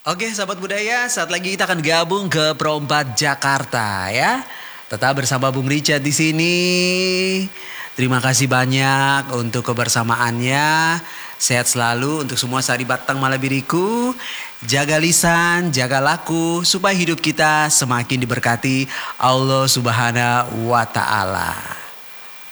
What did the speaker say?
Oke, sahabat budaya, saat lagi kita akan gabung ke Pro 4 Jakarta ya. Tetap bersama Bung Richard di sini. Terima kasih banyak untuk kebersamaannya. Sehat selalu untuk semua sari batang malabiriku. Jaga lisan, jaga laku supaya hidup kita semakin diberkati Allah Subhanahu wa taala.